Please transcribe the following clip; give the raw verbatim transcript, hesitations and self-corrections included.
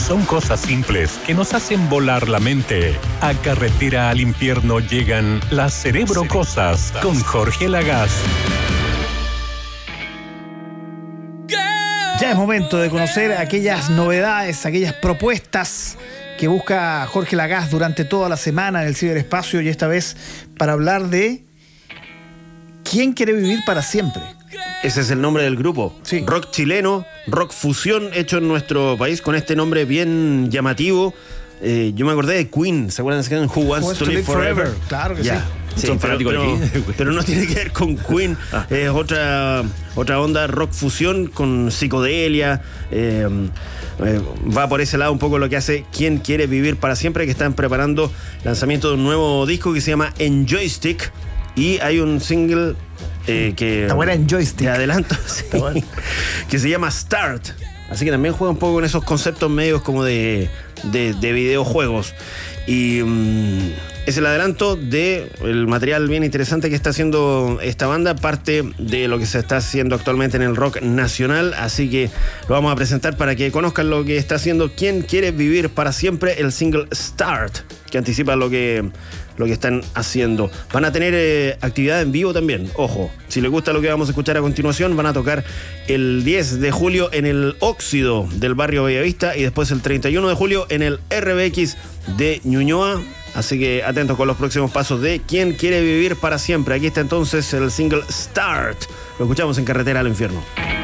Son cosas simples que nos hacen volar la mente. A Carretera al Infierno llegan las Cerebro Cosas con Jorge Lagaz. Ya es momento de conocer aquellas novedades, aquellas propuestas que busca Jorge Lagaz durante toda la semana en el ciberespacio, y esta vez para hablar de ¿quién quiere vivir para siempre? Ese es el nombre del grupo. Sí. Rock chileno, rock fusión hecho en nuestro país con este nombre bien llamativo. Eh, yo me acordé de Queen, ¿se acuerdan de esa canción? Who Wants to Live Forever? Claro que Ya. sí. Sí, Son pero, fanáticos pero, aquí. pero no tiene que ver con Queen. Ah. Es otra, otra onda rock fusión con psicodelia. Eh, eh, va por ese lado un poco lo que hace ¿Quién quiere vivir para siempre? Que están preparando lanzamiento de un nuevo disco que se llama Enjoystick. Y hay un single eh, que... Está buena Enjoystick. De adelanto, sí, bueno. que se llama Start. Así que también juega un poco con esos conceptos medios como de, de, de videojuegos. Y um, es el adelanto del material bien interesante que está haciendo esta banda, parte de lo que se está haciendo actualmente en el rock nacional. Así que lo vamos a presentar para que conozcan lo que está haciendo ¿Quién quiere vivir para siempre? El single Start, que anticipa lo que... lo que están haciendo. Van a tener eh, actividad en vivo también. Ojo, si les gusta lo que vamos a escuchar a continuación, van a tocar el diez de julio en el Óxido del barrio Bellavista y después el treinta y uno de julio en el R B X de Ñuñoa. Así que atentos con los próximos pasos de ¿Quién quiere vivir para siempre? Aquí está entonces el single Start. Lo escuchamos en Carretera al Infierno.